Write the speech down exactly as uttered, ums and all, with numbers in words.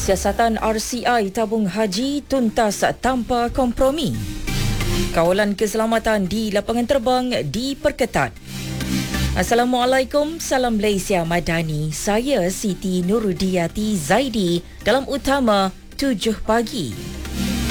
Siasatan R C I tabung haji tuntas tanpa kompromi. Kawalan keselamatan di lapangan terbang diperketat. Assalamualaikum, salam Malaysia Madani. Saya Siti Nurudiyati Zaidi dalam Utama tujuh pagi.